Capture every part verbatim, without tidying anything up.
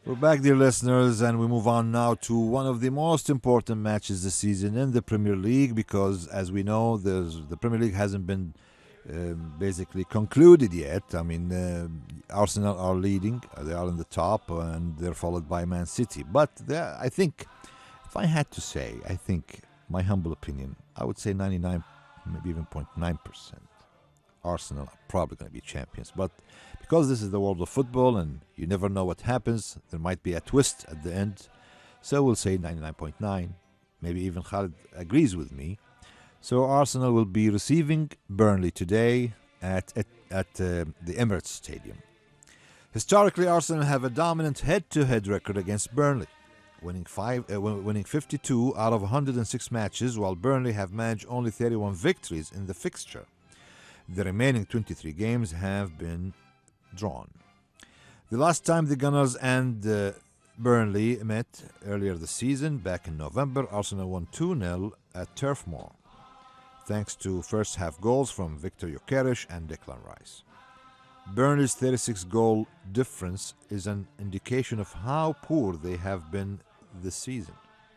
We're back, dear listeners, and we move on now to one of the most important matches this season in the Premier League because, as we know, there's, the Premier League hasn't been um, basically concluded yet. I mean, uh, Arsenal are leading. They are in the top, and they're followed by Man City. But I think, if I had to say, I think, my humble opinion, I would say ninety-nine, maybe even zero point nine percent. Arsenal are probably going to be champions. But because this is the world of football and you never know what happens, there might be a twist at the end. So we'll say ninety-nine point nine. Maybe even Khalid agrees with me. So Arsenal will be receiving Burnley today at at, at uh, the Emirates Stadium. Historically, Arsenal have a dominant head-to-head record against Burnley, winning five, uh, winning fifty-two out of one hundred six matches, while Burnley have managed only thirty-one victories in the fixture. The remaining twenty-three games have been drawn. The last time the Gunners and uh, Burnley met earlier this season, back in November, Arsenal won two nil at Turf Moor, thanks to first half goals from Victor Gyökeres and Declan Rice. Burnley's thirty-six goal difference is an indication of how poor they have been this season.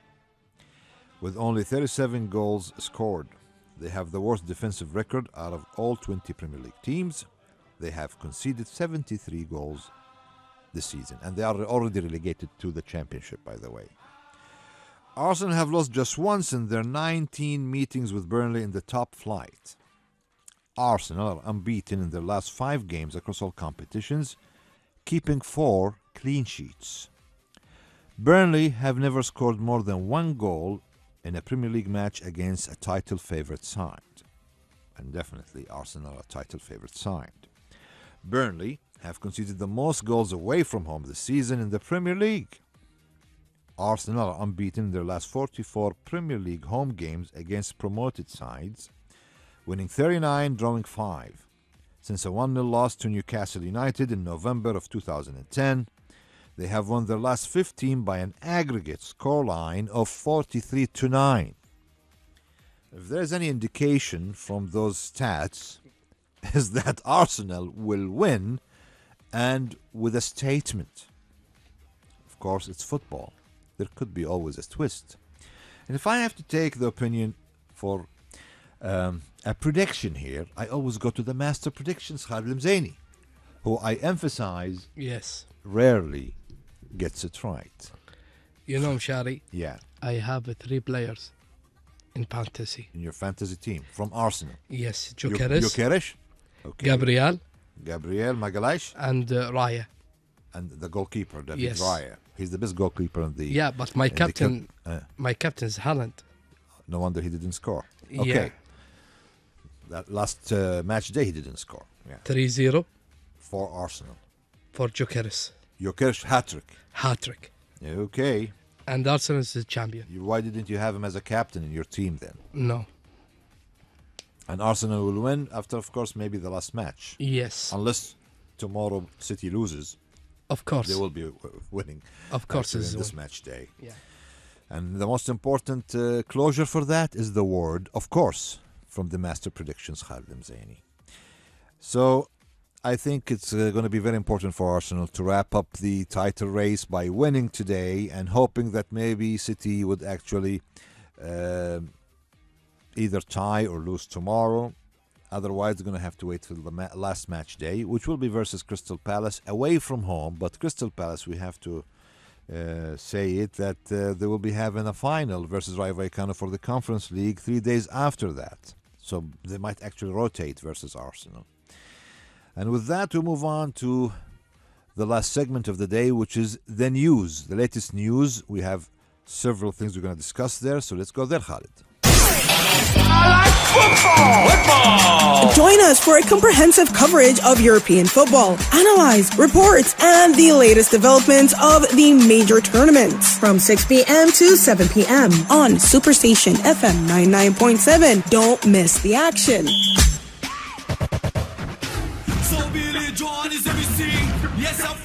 With only thirty-seven goals scored, they have the worst defensive record out of all twenty Premier League teams. They have conceded seventy-three goals this season, and they are already relegated to the Championship, by the way. Arsenal have lost just once in their nineteen meetings with Burnley in the top flight. Arsenal are unbeaten in their last five games across all competitions, keeping four clean sheets. Burnley have never scored more than one goal in a Premier League match against a title favourite side. And definitely Arsenal are a title favourite side. Burnley have conceded the most goals away from home this season in the Premier League. Arsenal are unbeaten in their last forty-four Premier League home games against promoted sides, winning thirty-nine, drawing five. Since a one nil loss to Newcastle United in November of two thousand ten, they have won their last fifteen by an aggregate scoreline of forty-three to nine. If there's any indication from those stats, is that Arsenal will win, and with a statement. Of course, it's football. There could be always a twist. And if I have to take the opinion for um, a prediction here, I always go to the master predictions, Khalid Al-Mzaini, who I emphasize yes rarely gets it right. You know, Shari, Yeah, I have uh, three players in fantasy. in your fantasy team from Arsenal. Yes, Gyo- Gyökeres, Gyökeres, okay. Gabriel, Gabriel Magalhaes, and uh, Raya. and the goalkeeper, David Yes. Raya. He's the best goalkeeper in the... Yeah, but my in the captain, cup. Uh, my captain's Haaland. no wonder he didn't score. Okay. Yeah, That last uh, match day he didn't score. Yeah. three zero For Arsenal. for Gyökeres. Gyökeres hat-trick. Hat-trick. Okay. And Arsenal is the champion. You, why didn't you have him as a captain in your team then? No. And Arsenal will win after, of course, maybe the last match. Yes. Unless tomorrow City loses, Of course. they will be w- winning. Of course, actually it's in this win. match day. Yeah. And the most important uh, closure for that is the word, of course, from the Master Predictions, Khalid Al-Mzaini. So I think it's uh, going to be very important for Arsenal to wrap up the title race by winning today and hoping that maybe City would actually uh, either tie or lose tomorrow. Otherwise, they're going to have to wait till the ma- last match day, which will be versus Crystal Palace away from home. But Crystal Palace, we have to uh, say it, that uh, they will be having a final versus Rayo Vallecano for the Conference League three days after that. So they might actually rotate versus Arsenal. And with that, we move on to the last segment of the day, which is the news, the latest news. We have several things we're going to discuss there. So let's go there, Khalid. Join us for a comprehensive coverage of European football, analyze, reports, and the latest developments of the major tournaments from six p.m. to seven p.m. on Superstation F M ninety-nine point seven. Don't miss the action. So Billy John is everything. Yes, I'm